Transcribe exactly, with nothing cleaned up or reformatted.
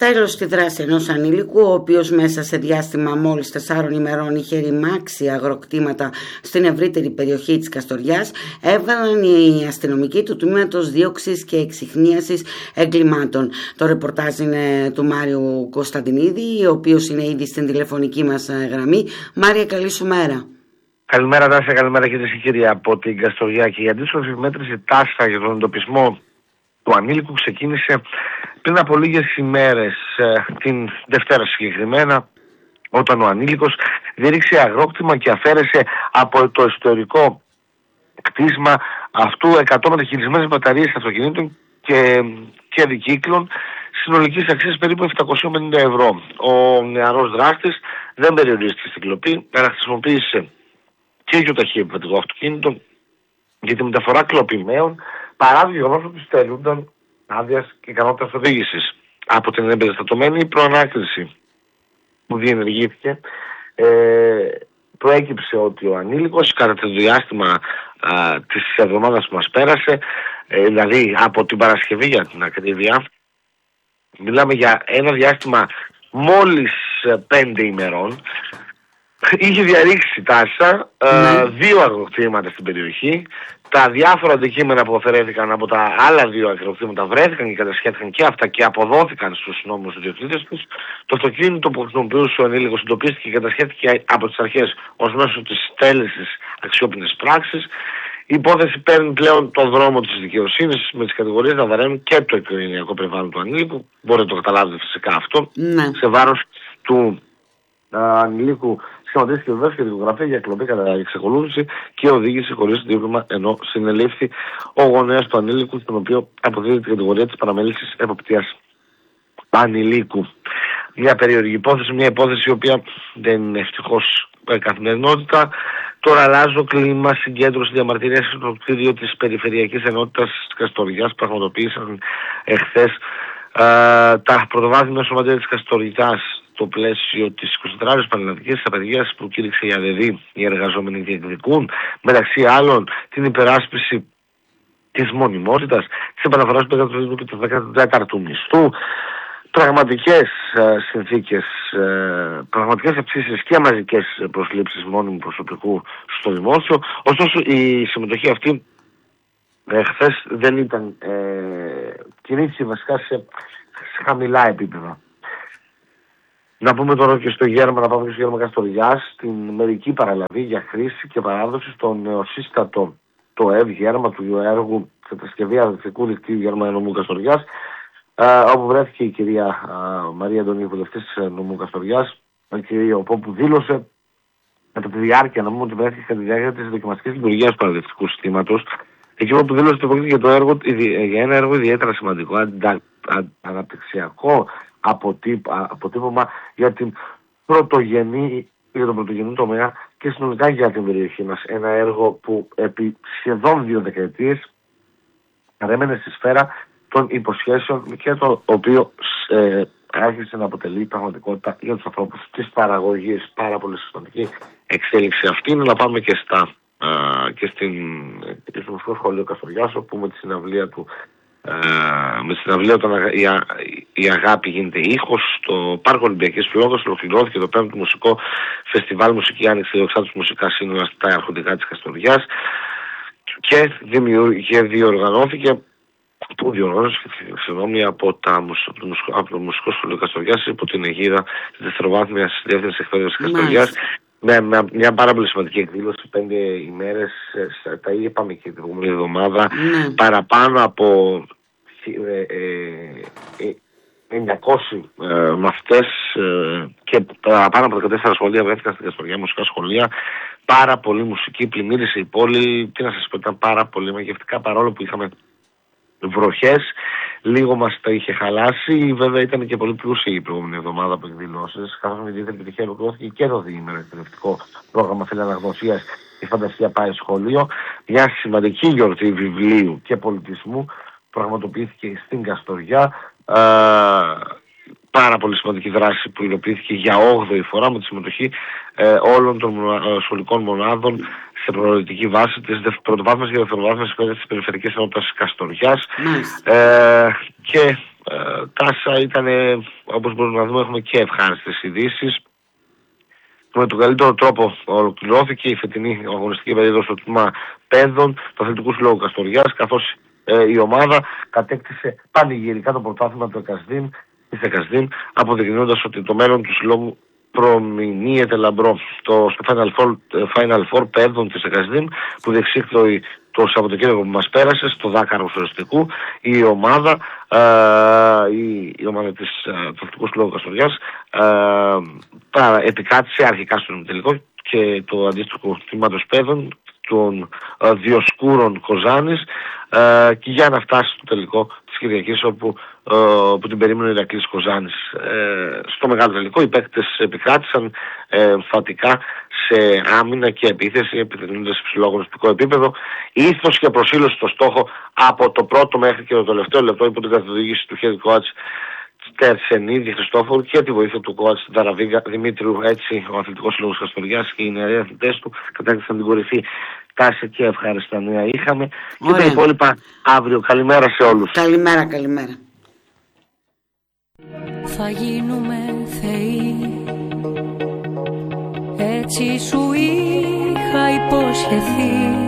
τέλος στη δράση ενός ανήλικου, ο οποίος μέσα σε διάστημα μόλις τεσσάρων ημερών είχε ρημάξει αγροκτήματα στην ευρύτερη περιοχή της Καστοριάς, έβγαλαν οι αστυνομικοί του τμήματος δίωξης και εξιχνίασης εγκλημάτων. Το ρεπορτάζ είναι του Μάριου Κωνσταντινίδη, ο οποίος είναι ήδη στην τηλεφωνική μας γραμμή. Μάρια, καλή σου μέρα. Καλημέρα, Τάσσα, καλημέρα κυρίες και κύριοι από την Καστοριά. Και η αντίστοιχη μέτρηση, Τάσσα, για τον εντοπισμό του ανήλικου ξεκίνησε πριν από λίγες ημέρες, την Δευτέρα συγκεκριμένα, όταν ο ανήλικος διήρυξε αγρόκτημα και αφαίρεσε από το ιστορικό κτίσμα αυτού εκατό μεταχειρισμένες μπαταρίες αυτοκινήτων και, και δικύκλων συνολικής αξίας περίπου επτακόσια πενήντα ευρώ. Ο νεαρός δράστης δεν περιορίστηκε στην κλοπή, αλλά χρησιμοποίησε και γιοταχή επιβατικό αυτοκίνητο για τη μεταφορά κλοπημένων, παρά το γεγονός ότι στερούνταν άδειας και ικανότητας οδήγησης. Από την εμπεριστατωμένη προανάκριση που διενεργήθηκε, ε, προέκυψε ότι ο ανήλικος κατά το διάστημα α, της εβδομάδας που μας πέρασε, ε, δηλαδή από την Παρασκευή για την ακρίβεια, μιλάμε για ένα διάστημα μόλις πέντε ημερών, είχε διαρρήξει, Τάσσα, ε, δύο αγροκτήματα στην περιοχή. Τα διάφορα αντικείμενα που αφαιρέθηκαν από τα άλλα δύο αγροκτήματα βρέθηκαν και κατασχέθηκαν και αυτά και αποδόθηκαν στους νόμους ιδιοκτήτες τους. Το αυτοκίνητο που χρησιμοποιούσε ο ανήλικος εντοπίστηκε και κατασχέθηκε από τις αρχές ως μέσω της τέλεσης αξιόπινης πράξης. Η υπόθεση παίρνει πλέον τον δρόμο της δικαιοσύνης, με τις κατηγορίες να βαραίνουν και το οικογενειακό περιβάλλον του ανήλικου. Μπορείτε να το καταλάβετε φυσικά αυτό. Ναι. Σε βάρος του α, ανηλίκου σχηματίστηκε βεβαίως και δικογραφία για κλοπή κατά εξακολούθηση και οδήγηση χωρίς δίπλωμα, ενώ συνελήφθη ο γονέας του ανήλικου, στον οποίο αποδίδεται την κατηγορία της παραμέλησης εποπτείας ανηλίκου. Μια περίεργη υπόθεση, μια υπόθεση η οποία δεν είναι ευτυχώς καθημερινότητα. Τώρα αλλάζω κλίμα συγκέντρωση διαμαρτυρίας στο κτίριο της Περιφερειακής Ενότητας της Καστοριάς. Πραγματοποίησαν εχθές ε, τα πρωτοβάθμια σωματεία της Καστοριάς στο πλαίσιο της εικοσιτετράωρης πανελλαδικής απεργίας που κήρυξε η ΑΔΕΔ. Οι εργαζόμενοι διεκδικούν μεταξύ άλλων την υπεράσπιση της μονιμότητας, της επαναφοράς του δέκατου και του δεκατέταρτου μισθού, πραγματικές ε, συνθήκες, ε, πραγματικές αυξήσεις και μαζικές προσλήψεις μόνιμου προσωπικού στο δημόσιο. Ωστόσο η συμμετοχή αυτή ε, χθες δεν ήταν, ε, κινήθηκε βασικά σε, σε χαμηλά επίπεδα. Να πούμε τώρα και στο Γέρμα, να πάμε και στο Γέρμα Καστοριάς, την μερική παραλαβή για χρήση και παράδοση στο νεοσύστατο το ΕΒ Γέρμα του έργου κατασκευή αδελφικού δικτύου Γέρμα νομού Καστοριάς, Uh, όπου βρέθηκε η κυρία uh, Μαρία Αντωνίου, βουλευτής της νομού Καστοριάς, η κυρία όπου δήλωσε κατά τη διάρκεια νομού ότι βρέθηκε κατά τη διάρκεια της δοκιμαστικής λειτουργίας του παραδευτικού συστήματος, εκεί όπου δήλωσε ότι πρόκειται για, το έργο, για ένα έργο ιδιαίτερα σημαντικό, αντα, α, αναπτυξιακό αποτύπ, αποτύπωμα για, την πρωτογενή, για τον πρωτογενή τομέα και συνολικά για την περιοχή μας. Ένα έργο που επί σχεδόν δύο δεκαετίες παρέμενε στη σφαίρα των υποσχέσεων και το οποίο ε, άρχισε να αποτελεί πραγματικότητα για τους ανθρώπους της παραγωγής. Πάρα πολύ σημαντική εξέλιξη αυτή. Είναι να πάμε και, στα, α, και στην, στο Μουσικό Σχολείο Καστοριάς, όπου με τη συναυλία του α, με τη συναυλία όταν η, α, η αγάπη γίνεται ήχος, στο Πάρκο Ολυμπιακής Φλόγας ολοκληρώθηκε το πέμπτο Μουσικό Φεστιβάλ Μουσική Άνοιξη Διοξάτους Μουσικά Σύνολα στα αρχοντικά της Καστοριάς και, και διοργανώθηκε που διοργάνωσε συγγνώμη από, τα, από το Μουσικό Σχολείο Καστοριάς υπό την αιγίδα της δευτεροβάθμιας διεύθυνσης εκπαίδευσης της Καστοριάς, με, με μια πάρα πολύ σημαντική εκδήλωση, πέντε ημέρες, τα είπαμε και την προηγούμενη εβδομάδα, mm. παραπάνω από ε, ε, ε, εννιακόσιοι ε, μαθητές ε, και παραπάνω από δεκατέσσερα σχολεία βρέθηκαν στην Καστοριά, μουσικά σχολεία. Πάρα πολύ μουσική, πλημμύρισε η πόλη. Τι να σας πω, ήταν πάρα πολύ μαγευτικά, παρόλο που είχαμε βροχές, λίγο μας τα είχε χαλάσει. Βέβαια ήταν και πολύ πλούσια η προηγούμενη εβδομάδα από εκδηλώσεις, καθώς με ιδιαίτερη επιτυχία ολοκληρώθηκε και το διήμερο εκπαιδευτικό πρόγραμμα φιλαναγνωσίας «Η Φαντασία πάει σχολείο». Μια σημαντική γιορτή βιβλίου και πολιτισμού πραγματοποιήθηκε στην Καστοριά. Α, πάρα πολύ σημαντική δράση που υλοποιήθηκε για όγδοη φορά με τη συμμετοχή ε, όλων των ε, σχολικών μονάδων σε προοριτική βάση της πρωτοβάθμιας και δευτεροβάθμιας εκπαίδευσης της Περιφερειακής Ενότητας Καστοριάς. Mm. Ε, και ε, Τάσσα ήταν ε, όπως μπορούμε να δούμε, έχουμε και ευχάριστες ειδήσεις. Με τον καλύτερο τρόπο ολοκληρώθηκε η φετινή αγωνιστική περίοδο στο τμήμα παιδών του Αθλητικού Συλλόγου Καστοριάς, καθώς ε, η ομάδα κατέκτησε πανηγυρικά το πρωτάθλημα του ΕΚΑΣΔΙΜ, της ΕΚΑΣΔΙΜ, αποδεικνύοντας ότι το μέλλον του συλλόγου προμηνύεται λαμπρό. Το, στο Final Four, Final Four παιδών της ΕΚΑΣΔΙΜ, που διεξήχθη το Σαββατοκύριακο που μας πέρασε στο Δάκαρο Σωριστικού, η ομάδα, ε, η, η ομάδα της, ε, του Αθλητικού Συλλόγου Καστοριάς ε, επικράτησε αρχικά στον τελικό και το αντίστοιχο τμήματος παιδών των ε, Διοσκούρων Κοζάνης ε, και για να φτάσει στο τελικό της Κυριακής, όπου ε, που την περίμενε ο Ηρακλής Κοζάνης. Ε, στο μεγάλο τελικό οι παίκτες επικράτησαν ε, φατικά σε άμυνα και επίθεση, επιδεικνύοντας υψηλό αγωνιστικό επίπεδο, ήθος και προσήλωση στο στόχο από το πρώτο μέχρι και το τελευταίο λεπτό, υπό την καθοδήγηση του head coach Τερσενίδη Χριστόφορου και τη βοήθεια του coach Νταραβίγκα Δημήτριου. Έτσι, ο Αθλητικός Σύλλογος Καστοριάς και οι νεαροί αθλητές του κατέκτησαν την κορυφή. Τάση και ευχάριστα νέα είχαμε. Ωραία. Και τα υπόλοιπα αύριο. Καλημέρα σε όλους. Καλημέρα, καλημέρα. Θα γίνουμε θεοί, έτσι σου είχα υποσχεθεί.